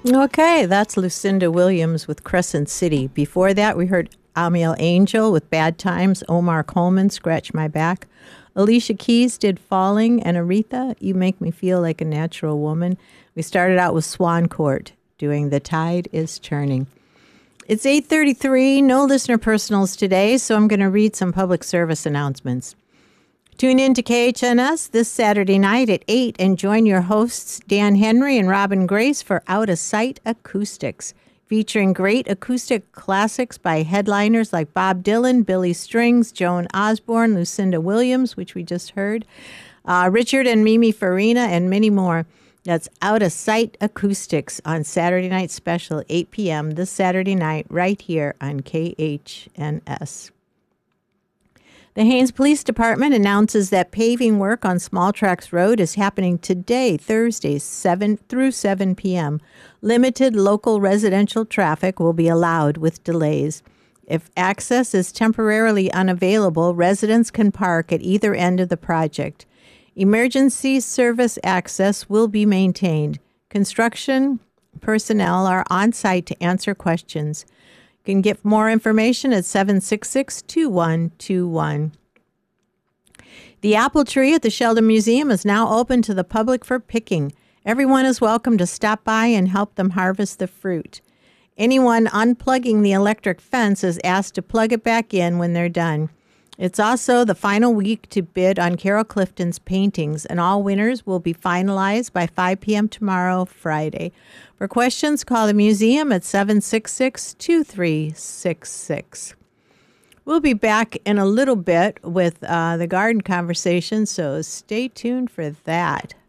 Okay, that's Lucinda Williams with Crescent City. Before that, we heard Amiel Angel with Bad Times, Omar Coleman, Scratch My Back. Alicia Keys did Falling, and Aretha, You Make Me Feel Like a Natural Woman. We started out with Swan Court doing The Tide is Turning. It's 8:33, no listener personals today, so I'm going to read some public service announcements. Tune in to KHNS this Saturday night at 8 and join your hosts, Dan Henry and Robin Grace, for Out of Sight Acoustics, featuring great acoustic classics by headliners like Bob Dylan, Billy Strings, Joan Osborne, Lucinda Williams, which we just heard, Richard and Mimi Farina, and many more. That's Out of Sight Acoustics on Saturday Night Special, 8 p.m. this Saturday night, right here on KHNS. The Haines Police Department announces that paving work on Small Tracks Road is happening today, Thursday, 7 through 7 p.m. Limited local residential traffic will be allowed with delays. If access is temporarily unavailable, residents can park at either end of the project. Emergency service access will be maintained. Construction personnel are on site to answer questions. You can get more information at 766-2121. The apple tree at the Sheldon Museum is now open to the public for picking. Everyone is welcome to stop by and help them harvest the fruit. Anyone unplugging the electric fence is asked to plug it back in when they're done. It's also the final week to bid on Carol Clifton's paintings, and all winners will be finalized by 5 p.m. tomorrow, Friday. For questions, call the museum at 766-2366. We'll be back in a little bit with the garden conversation, so stay tuned for that.